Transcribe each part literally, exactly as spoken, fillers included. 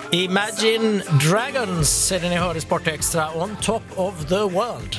Imagine Dragons är det ni hör i Sport Extra, On Top of the World.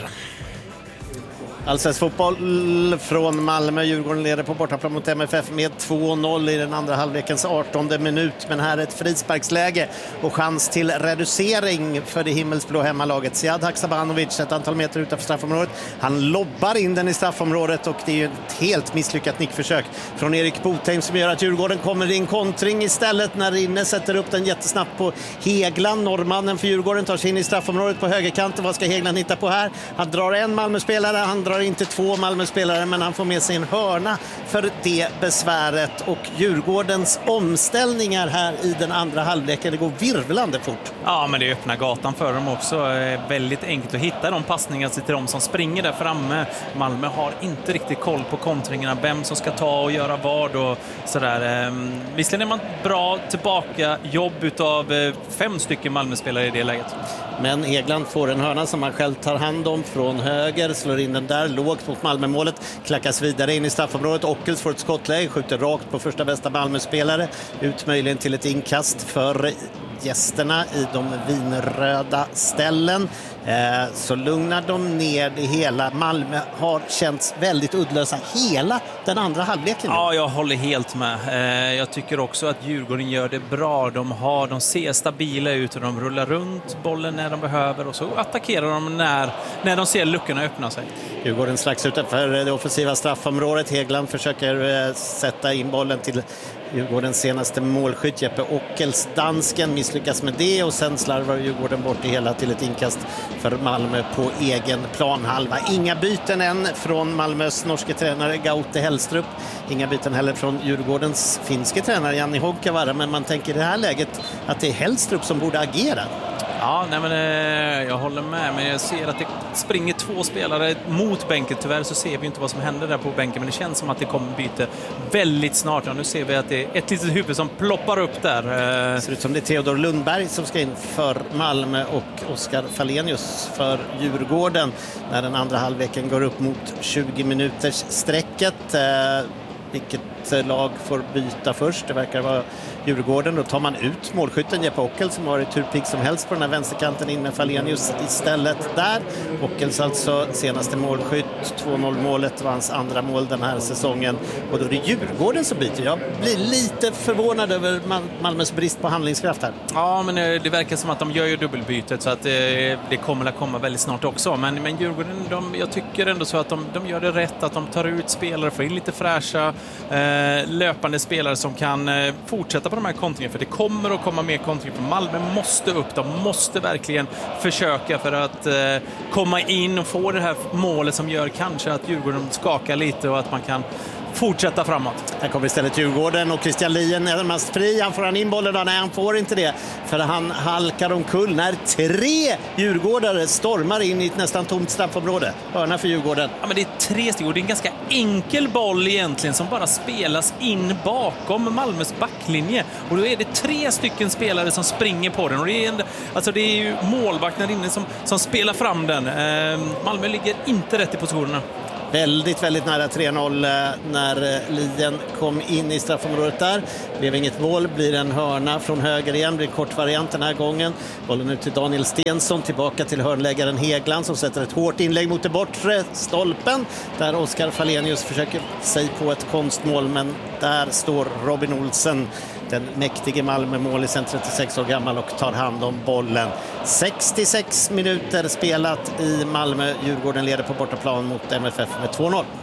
Allsvensk fotboll från Malmö. Djurgården leder på bortaplan mot M F F med två noll i den andra halvlekens artonde minut. Men här är ett frisparksläge och chans till reducering för det himmelsblå hemmalaget. Sead Haksabanovic ett antal meter utanför straffområdet. Han lobbar in den i straffområdet och det är ju ett helt misslyckat nickförsök från Erik Botheim som gör att Djurgården kommer i en kontring istället när Inne sätter upp den jättesnabbt på Hegland. Norrmannen för Djurgården tar sig in i straffområdet på högerkanten. Vad ska Hegland hitta på här? Han drar en Malmö-spelare, han drar inte två Malmö-spelare, men han får med sig en hörna för det besväret. Och Djurgårdens omställningar här i den andra halvleken, det går virvlande fort. Ja, men det öppnar gatan för dem också. Väldigt enkelt att hitta de passningar till de som springer där framme. Malmö har inte riktigt koll på kontringarna, vem som ska ta och göra vad och sådär. Visserligen är man bra tillbaka jobb utav fem stycken Malmö-spelare i det läget. Men Hegland får en hörna som han själv tar hand om från höger, slår in den där lågt mot Malmö-målet, klackas vidare in i straffområdet. Ockels får ett skottläge, skjuter rakt på första bästa Malmö-spelare, ut möjligen till ett inkast för gästerna i de vinröda ställen. Eh, så lugnar de ner det hela. Malmö har känts väldigt uddlösa hela den andra halvleken. Ja, jag håller helt med. Eh, jag tycker också att Djurgården gör det bra. De, har, de ser stabila ut och de rullar runt bollen när de behöver och så attackerar de när, när de ser luckorna öppna sig. Djurgården strax utanför det offensiva straffområdet. Hegland försöker eh, sätta in bollen till Djurgårdens senaste målskytt Jeppe Ockels, dansken, misslyckas med det och sen slarvar Djurgården bort det hela till ett inkast för Malmö på egen planhalva. Inga byten än från Malmös norske tränare Gaute Hellstrup. Inga byten heller från Djurgårdens finske tränare Janni Honkavara, men man tänker i det här läget att det är Hellstrup som borde agera. Ja, nej men eh, jag håller med, men jag ser att det springer två spelare mot bänken. Tyvärr så ser vi inte vad som händer där på bänken, men det känns som att det kommer byte väldigt snart. Ja, nu ser vi att det är ett litet huvud som ploppar upp där. Det ser ut som det är Theodor Lundberg som ska in för Malmö och Oskar Falenius för Djurgården när den andra halvleken går upp mot tjugo minuters sträcket. Eh, vilket lag får byta först? Det verkar vara Djurgården. Då tar man ut målskytten Jeppe Ockel som har ett hur pigg som helst på den här vänsterkanten in med Falenius istället där. Ockels alltså senaste målskytt, två noll målet var hans andra mål den här säsongen och då är det Djurgården som byter. Jag blir lite förvånad över Malmös brist på handlingskraft här. Ja, men det verkar som att de gör ju dubbelbytet så att det, det kommer att komma väldigt snart också. Men, men Djurgården, de, jag tycker ändå så att de, de gör det rätt, att de tar ut spelare, får in lite fräscha eh, löpande spelare som kan eh, fortsätta på de här kontringarna, för det kommer att komma mer kontringar, för Malmö måste upp, de måste verkligen försöka för att eh, komma in och få det här målet som gör kanske att Djurgården skakar lite och att man kan fortsätta framåt. Här kommer istället Djurgården och Christian Lien är närmast fri. Han får han in bollen då? Nej, han får inte det. För han halkar omkull när tre Djurgårdare stormar in i ett nästan tomt straffområde. Hörna för Djurgården. Ja, men det är tre stycken och det är en ganska enkel boll egentligen som bara spelas in bakom Malmös backlinje. Och då är det tre stycken spelare som springer på den. Och det är, en, alltså det är ju målvakten där inne som, som spelar fram den. Eh, Malmö ligger inte rätt i positionerna. Väldigt, väldigt nära tre noll när Lien kom in i straffområdet där. Blev inget mål, blir en hörna från höger igen, blir en kort variant den här gången. Bollen ut till Daniel Stensson, tillbaka till hörnläggaren Hegland som sätter ett hårt inlägg mot det bortre stolpen. Där Oskar Falenius försöker sig på ett konstmål, men där står Robin Olsen, den mäktige Malmö-målisen, trettiosex år gammal, och tar hand om bollen. sextiosex minuter spelat i Malmö. Djurgården leder på bortaplan mot M F F med två noll.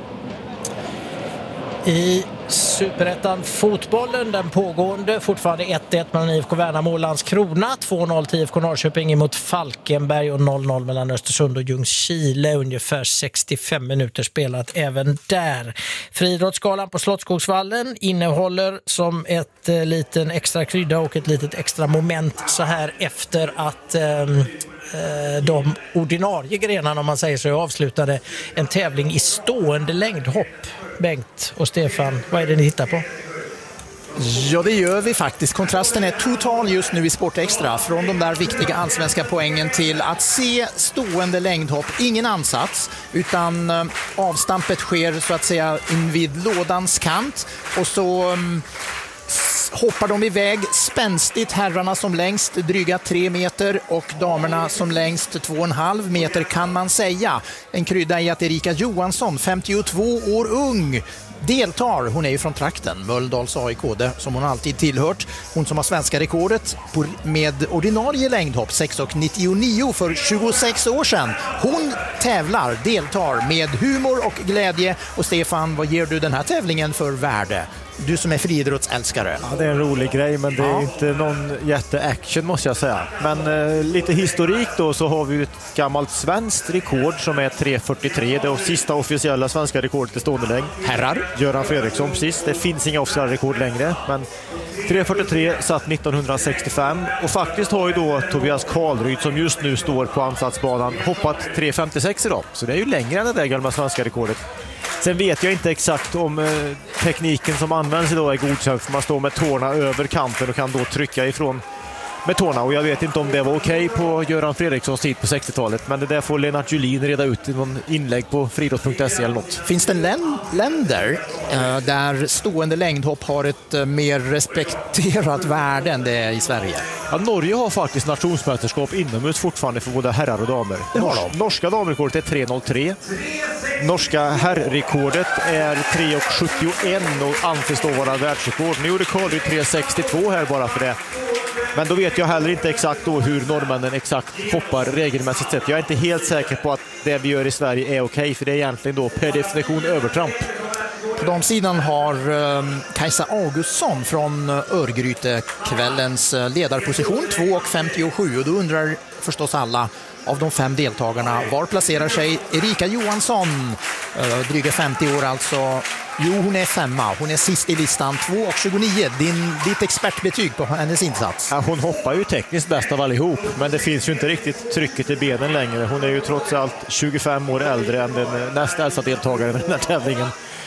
I Superettan fotbollen, den pågående, fortfarande ett ett mellan I F K Värnamo och Landskrona, två noll till I F K Norrköping emot Falkenberg och noll noll mellan Östersund och Ljungskile, ungefär sextiofem minuter spelat även där. Friidrottsgalan på Slottsskogsvallen innehåller som ett eh, liten extra krydda och ett litet extra moment så här efter att eh, de ordinarie grenarna, om man säger så, avslutade en tävling i stående längdhopp. Bengt och Stefan, vad är det ni hittar på? Ja, det gör vi faktiskt. Kontrasten är total just nu i Sport Extra. Från de där viktiga allsvenska poängen till att se stående längdhopp. Ingen ansats, utan eh, avstampet sker så att säga invid lådans kant. Och så... Um, hoppar de iväg spänstigt, herrarna som längst dryga tre meter och damerna som längst två och en halv meter kan man säga. En krydda i att Erika Johansson, femtiotvå år ung, deltar. Hon är ju från trakten, Mölndals A I K, som hon alltid tillhört. Hon som har svenska rekordet på, med ordinarie längdhopp sex nittionio för tjugosex år sedan. Hon tävlar, deltar med humor och glädje. Och Stefan, vad ger du den här tävlingen för värde? Du som är friidrottsälskare. Ja, det är en rolig grej, men det är ja. inte någon jätteaction måste jag säga. Men eh, lite historik då, så har vi ett gammalt svenskt rekord som är tre fyrtiotre. Det är sista officiella svenska rekordet i stående längd. Herrar. Göran Fredriksson, precis. Det finns inga officiella rekord längre, men tre fyrtiotre satt nittonhundrasextiofem. Och faktiskt har ju då Tobias Karlryd, som just nu står på ansatsbanan, hoppat tre femtiosex idag. Så det är ju längre än det där gamla svenska rekordet. Sen vet jag inte exakt om eh, tekniken som används idag är godkänd, för man står med tårna över kanten och kan då trycka ifrån med tårna. Och jag vet inte om det var okej okay på Göran Fredrikssons tid på sextiotalet, men det där får Lennart Julin reda ut i någon inlägg på friidrott punkt se eller något. Finns det län- länder eh, där stående längdhopp har ett eh, mer respekterat värde än det är i Sverige? Ja, Norge har faktiskt nationsmästerskap inomhus fortfarande för både herrar och damer. Det har de. Norska damrekordet är tre noll tre. Norska herrrekordet är tre sjuttioett och anses då vara världsrekord. Nu gjorde Karlryd tre sextiotvå här bara för det. Men då vet jag heller inte exakt då hur norrmännen exakt hoppar regelmässigt sett. Jag är inte helt säker på att det vi gör i Sverige är okej, okay, för det är egentligen då per definition övertramp. På damsidan har um, Kajsa Augustsson från Örgryte kvällens ledarposition två femtiosju, och då undrar förstås alla av de fem deltagarna, var placerar sig Erika Johansson, uh, dryga femtio år alltså. Jo, hon är femma. Hon är sist i listan, två tjugonio. Din, ditt expertbetyg på hennes insats? Ja, hon hoppar ju tekniskt bäst av allihop, men det finns ju inte riktigt trycket i benen längre. Hon är ju trots allt tjugofem år äldre än den näst äldsta deltagaren i den här tävlingen,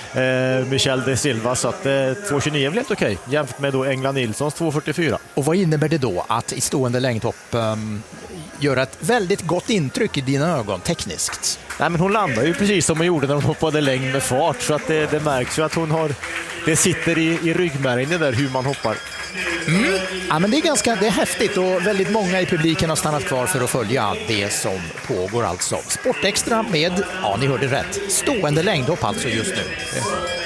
eh, Michelle de Silva, så att eh, två tjugonio är väl helt okej jämfört med då Engla Nilssons två fyrtiofyra. Och vad innebär det då att i stående längdhopp um, göra ett väldigt gott intryck i dina ögon tekniskt? Nej, men hon landar ju precis som hon gjorde när hon hoppade längd med fart, så att det, det märks ju att hon har, det sitter i, i ryggmärgen där hur man hoppar. Mm. Ja, men det är ganska det är häftigt, och väldigt många i publiken har stannat kvar för att följa det som pågår alltså. Sportextra med, ja ni hörde rätt, stående längdhopp alltså just nu.